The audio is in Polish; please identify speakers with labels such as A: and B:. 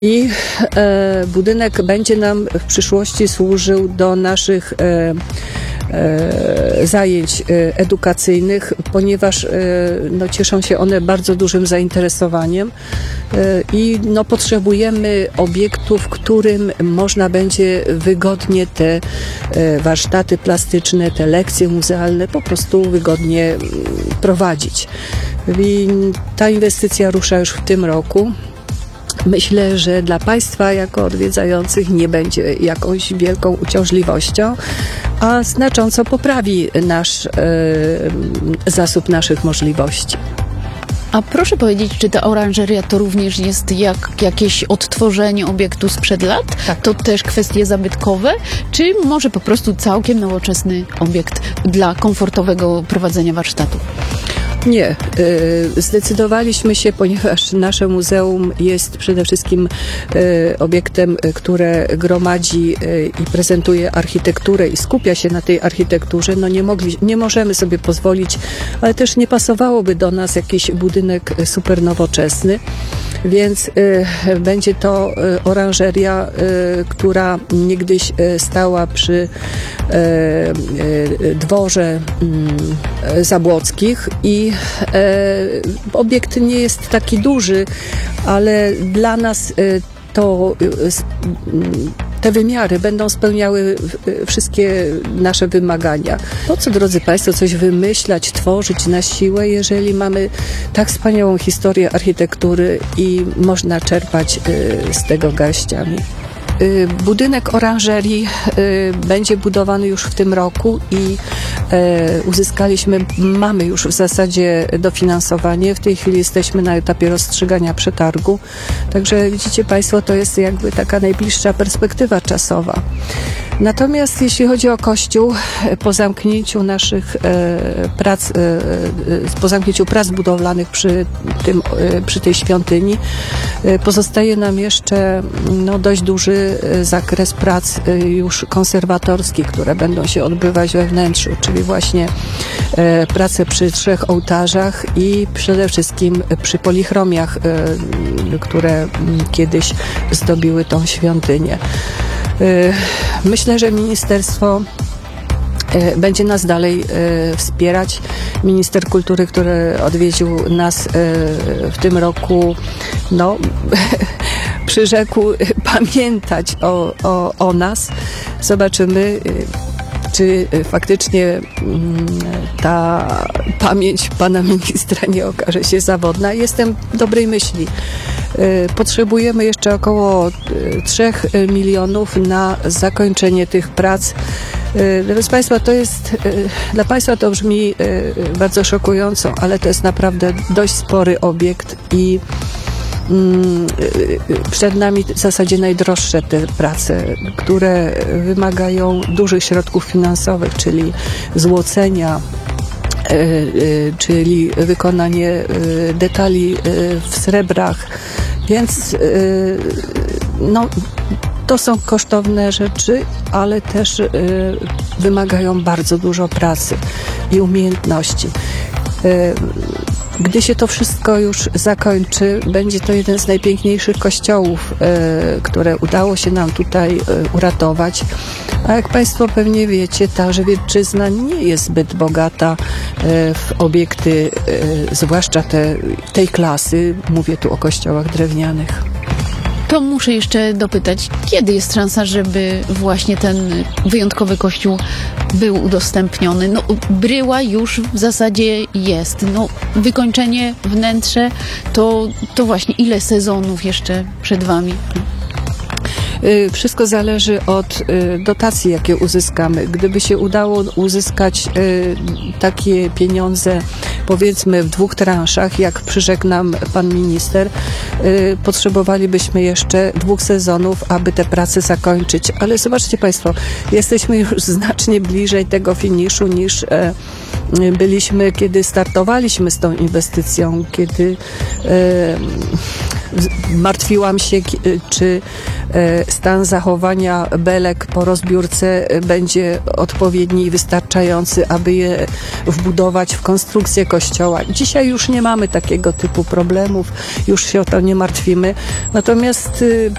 A: I budynek będzie nam w przyszłości służył do naszych zajęć edukacyjnych, ponieważ cieszą się one bardzo dużym zainteresowaniem i potrzebujemy obiektu, w którym można będzie wygodnie te warsztaty plastyczne, te lekcje muzealne po prostu wygodnie prowadzić. I ta inwestycja rusza już w tym roku. Myślę, że dla Państwa jako odwiedzających nie będzie jakąś wielką uciążliwością, a znacząco poprawi nasz zasób naszych możliwości.
B: A proszę powiedzieć, czy ta oranżeria to również jest jakieś odtworzenie obiektu sprzed lat?
A: Tak.
B: To też kwestie zabytkowe? Czy może po prostu całkiem nowoczesny obiekt dla komfortowego prowadzenia warsztatu?
A: Nie. Zdecydowaliśmy się, ponieważ nasze muzeum jest przede wszystkim obiektem, które gromadzi i prezentuje architekturę i skupia się na tej architekturze. Nie możemy sobie pozwolić, ale też nie pasowałoby do nas jakiś budynek super nowoczesny, więc będzie to oranżeria, która niegdyś stała przy dworze Zabłockich i obiekt nie jest taki duży, ale dla nas te wymiary będą spełniały wszystkie nasze wymagania. Po co, drodzy Państwo, coś wymyślać, tworzyć na siłę, jeżeli mamy tak wspaniałą historię architektury i można czerpać z tego garściami. Budynek oranżerii będzie budowany już w tym roku i mamy już w zasadzie dofinansowanie. W tej chwili jesteśmy na etapie rozstrzygania przetargu. Także widzicie Państwo, to jest jakby taka najbliższa perspektywa czasowa. Natomiast jeśli chodzi o Kościół, po zamknięciu prac budowlanych przy tej świątyni, pozostaje nam jeszcze dość duży zakres prac już konserwatorskich, które będą się odbywać we wnętrzu, czyli właśnie prace przy 3 ołtarzach i przede wszystkim przy polichromiach, które kiedyś zdobiły tą świątynię. Myślę, że ministerstwo będzie nas dalej wspierać. Minister kultury, który odwiedził nas w tym roku, przyrzekł pamiętać o nas. Zobaczymy, czy faktycznie ta pamięć pana ministra nie okaże się zawodna. Jestem dobrej myśli. Potrzebujemy jeszcze około 3 milionów na zakończenie tych prac. Drodzy Państwo, dla Państwa to brzmi bardzo szokująco, ale to jest naprawdę dość spory obiekt i przed nami w zasadzie najdroższe te prace, które wymagają dużych środków finansowych, czyli złocenia, czyli wykonanie detali w srebrach, więc to są kosztowne rzeczy, ale też wymagają bardzo dużo pracy i umiejętności. Gdy się to wszystko już zakończy, będzie to jeden z najpiękniejszych kościołów, które udało się nam tutaj uratować. A jak Państwo pewnie wiecie, ta Żywiecczyzna nie jest zbyt bogata w obiekty, zwłaszcza tej klasy. Mówię tu o kościołach drewnianych.
B: To muszę jeszcze dopytać, kiedy jest szansa, żeby właśnie ten wyjątkowy kościół był udostępniony? Bryła już w zasadzie jest. Wykończenie, wnętrze, to właśnie ile sezonów jeszcze przed Wami?
A: Wszystko zależy od dotacji, jakie uzyskamy. Gdyby się udało uzyskać takie pieniądze, powiedzmy w 2 transzach, jak przyrzekł nam pan minister, potrzebowalibyśmy jeszcze 2 sezonów, aby te prace zakończyć. Ale zobaczcie Państwo, jesteśmy już znacznie bliżej tego finiszu niż byliśmy, kiedy startowaliśmy z tą inwestycją, kiedy martwiłam się, czy stan zachowania belek po rozbiórce będzie odpowiedni i wystarczający, aby je wbudować w konstrukcję kościoła. Dzisiaj już nie mamy takiego typu problemów, już się o to nie martwimy. Natomiast